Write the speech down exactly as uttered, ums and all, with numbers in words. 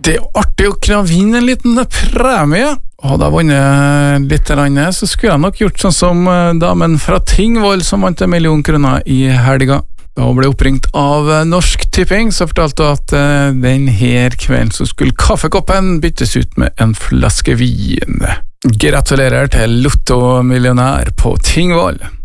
Det er artig å kunne vinne en liten premie. Hadde jeg vunnet litt, så skulle jeg nok gjort sånn som damen fra Tingvoll som vant en million kroner i helga. Da ble oppringt av Norsk Tipping, så fortalte hun at den her kvelden så skulle kaffekoppen byttes ut med en flaske vin. Gratulerer til Lotto-millionær på Tingvoll.